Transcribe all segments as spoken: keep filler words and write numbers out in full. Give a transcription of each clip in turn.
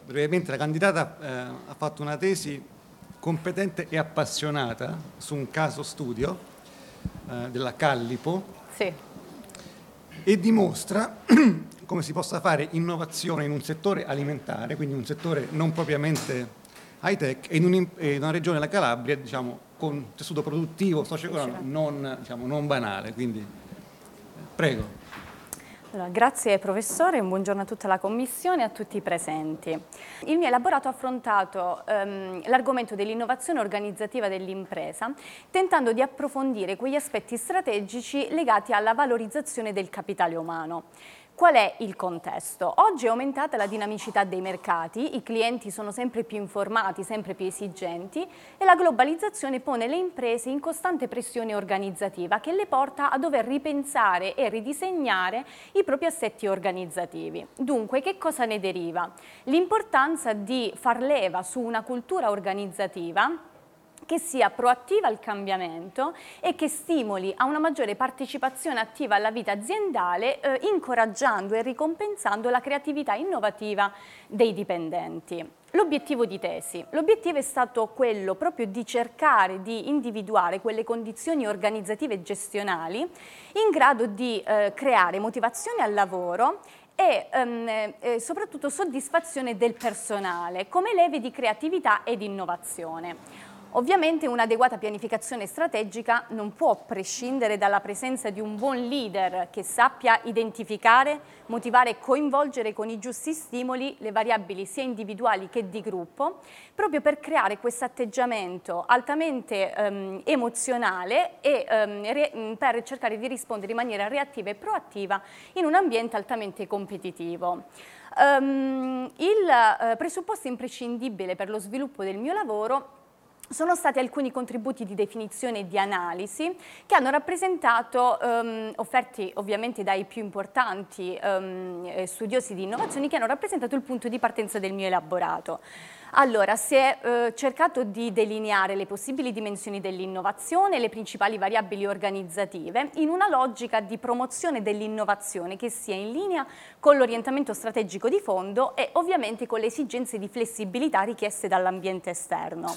brevemente, la candidata eh, ha fatto una tesi competente e appassionata su un caso studio eh, della Callipo, sì. e dimostra come si possa fare innovazione in un settore alimentare, quindi un settore non propriamente high tech, e in, un, in una regione, la Calabria, diciamo, con tessuto produttivo, socio-economico non, diciamo, non banale. Quindi, prego. Allora, grazie professore, un buongiorno a tutta la commissione e a tutti i presenti. Il mio elaborato ha affrontato um, l'argomento dell'innovazione organizzativa dell'impresa, tentando di approfondire quegli aspetti strategici legati alla valorizzazione del capitale umano. Qual è il contesto? Oggi è aumentata la dinamicità dei mercati, i clienti sono sempre più informati, sempre più esigenti e la globalizzazione pone le imprese in costante pressione organizzativa che le porta a dover ripensare e ridisegnare i propri assetti organizzativi. Dunque, che cosa ne deriva? L'importanza di far leva su una cultura organizzativa che sia proattiva al cambiamento e che stimoli a una maggiore partecipazione attiva alla vita aziendale, eh, incoraggiando e ricompensando la creatività innovativa dei dipendenti. L'obiettivo di tesi. L'obiettivo è stato quello proprio di cercare di individuare quelle condizioni organizzative e gestionali in grado di eh, creare motivazione al lavoro e ehm, eh, soprattutto soddisfazione del personale come leve di creatività ed innovazione. Ovviamente un'adeguata pianificazione strategica non può prescindere dalla presenza di un buon leader che sappia identificare, motivare e coinvolgere con i giusti stimoli le variabili sia individuali che di gruppo, proprio per creare questo atteggiamento altamente ehm, emozionale e ehm, per cercare di rispondere in maniera reattiva e proattiva in un ambiente altamente competitivo. Um, il eh, presupposto imprescindibile per lo sviluppo del mio lavoro sono stati alcuni contributi di definizione e di analisi che hanno rappresentato, um, offerti ovviamente dai più importanti um, studiosi di innovazioni, che hanno rappresentato il punto di partenza del mio elaborato. Allora, si è eh, cercato di delineare le possibili dimensioni dell'innovazione e le principali variabili organizzative in una logica di promozione dell'innovazione che sia in linea con l'orientamento strategico di fondo e ovviamente con le esigenze di flessibilità richieste dall'ambiente esterno.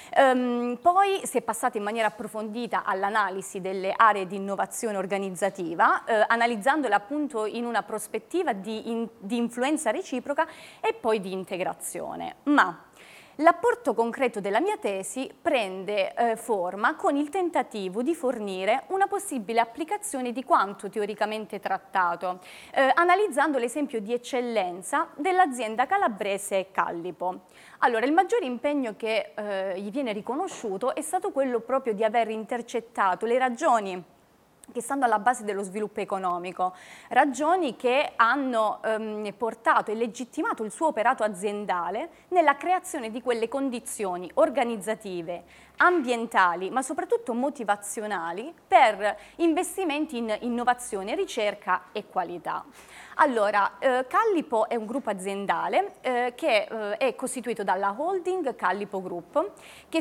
Um, poi si è passata in maniera approfondita all'analisi delle aree di innovazione organizzativa, eh, analizzandole appunto in una prospettiva di, in, di influenza reciproca e poi di integrazione. Ma l'apporto concreto della mia tesi prende eh, forma con il tentativo di fornire una possibile applicazione di quanto teoricamente trattato, eh, analizzando l'esempio di eccellenza dell'azienda calabrese Callipo. Allora, il maggiore impegno che eh, gli viene riconosciuto è stato quello proprio di aver intercettato le ragioni che stanno alla base dello sviluppo economico, ragioni che hanno ehm, portato e legittimato il suo operato aziendale nella creazione di quelle condizioni organizzative, ambientali, ma soprattutto motivazionali per investimenti in innovazione, ricerca e qualità. Allora, eh, Callipo è un gruppo aziendale eh, che eh, è costituito dalla holding Callipo Group, che